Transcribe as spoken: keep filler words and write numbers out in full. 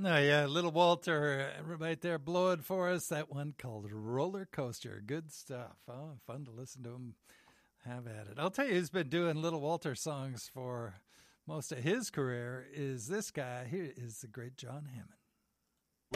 No, yeah, Little Walter uh, right there blowing for us. That one called Roller Coaster. Good stuff. Oh, fun to listen to him. Have at it. I'll tell you who's been doing Little Walter songs for most of his career is this guy. Here is the great John Hammond.